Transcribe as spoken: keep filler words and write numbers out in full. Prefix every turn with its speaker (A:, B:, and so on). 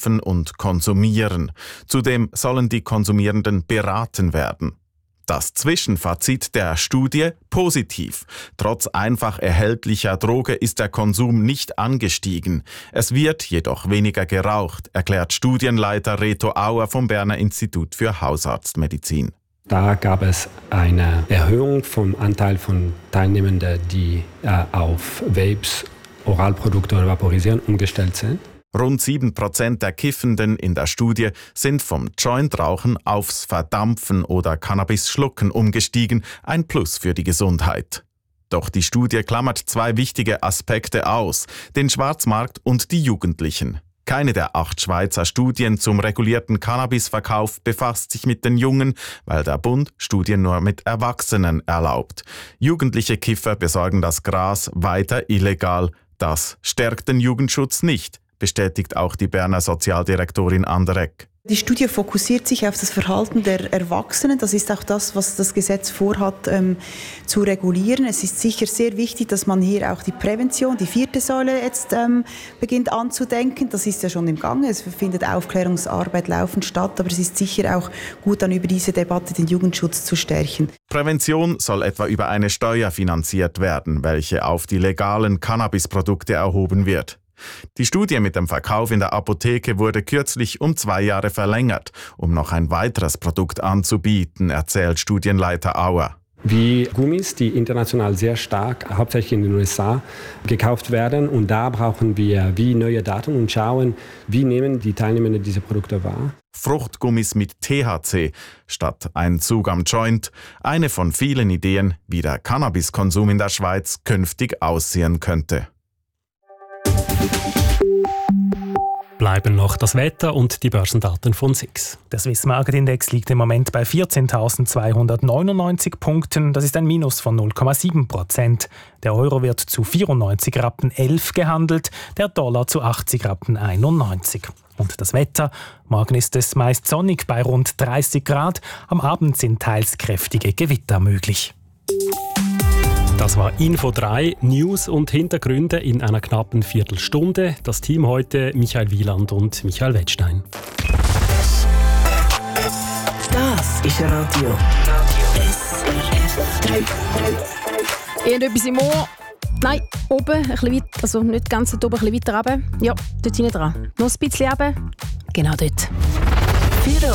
A: verdampfen und konsumieren. Zudem sollen die Konsumierenden beraten werden. Das Zwischenfazit der Studie: positiv. Trotz einfach erhältlicher Droge ist der Konsum nicht angestiegen. Es wird jedoch weniger geraucht, erklärt Studienleiter Reto Auer vom Berner Institut für Hausarztmedizin.
B: Da gab es eine Erhöhung vom Anteil von Teilnehmenden, die äh, auf Vapes, Oralprodukte oder Vaporisieren umgestellt sind.
A: Rund sieben Prozent der Kiffenden in der Studie sind vom Jointrauchen aufs Verdampfen oder Cannabis-Schlucken umgestiegen, ein Plus für die Gesundheit. Doch die Studie klammert zwei wichtige Aspekte aus: den Schwarzmarkt und die Jugendlichen. Keine der acht Schweizer Studien zum regulierten Cannabisverkauf befasst sich mit den Jungen, weil der Bund Studien nur mit Erwachsenen erlaubt. Jugendliche Kiffer besorgen das Gras weiter illegal. Das stärkt den Jugendschutz nicht, bestätigt auch die Berner Sozialdirektorin Anderegg.
C: Die Studie fokussiert sich auf das Verhalten der Erwachsenen. Das ist auch das, was das Gesetz vorhat, ähm, zu regulieren. Es ist sicher sehr wichtig, dass man hier auch die Prävention, die vierte Säule jetzt ähm, beginnt anzudenken. Das ist ja schon im Gange. Es findet Aufklärungsarbeit laufend statt. Aber es ist sicher auch gut, dann über diese Debatte den Jugendschutz zu stärken.
A: Prävention soll etwa über eine Steuer finanziert werden, welche auf die legalen Cannabisprodukte erhoben wird. Die Studie mit dem Verkauf in der Apotheke wurde kürzlich um zwei Jahre verlängert, um noch ein weiteres Produkt anzubieten, erzählt Studienleiter Auer.
B: Wie Gummis, die international sehr stark, hauptsächlich in den U S A, gekauft werden. Und da brauchen wir wie neue Daten und schauen, wie nehmen die Teilnehmer diese Produkte wahr.
A: Fruchtgummis mit T H C statt ein Zug am Joint. Eine von vielen Ideen, wie der Cannabiskonsum in der Schweiz künftig aussehen könnte.
D: Bleiben noch das Wetter und die Börsendaten von S I X. Der Swiss Market Index liegt im Moment bei vierzehntausendzweihundertneunundneunzig Punkten. Das ist ein Minus von null Komma sieben Prozent. Der Euro wird zu vierundneunzig Rappen elf gehandelt, der Dollar zu achtzig Rappen einundneunzig. Und das Wetter: Morgen ist es meist sonnig bei rund dreißig Grad. Am Abend sind teils kräftige Gewitter möglich. Das war Info drei, News und Hintergründe in einer knappen Viertelstunde. Das Team heute: Michael Wieland und Michael Wettstein.
E: Das ist Radio. S R F drei.
F: Irgendetwas im Ohr? Nein, oben, ein bisschen weiter, also nicht ganz dort oben, ein bisschen weiter runter. Ja, dort hinten dran. Noch ein bisschen runter. Genau dort.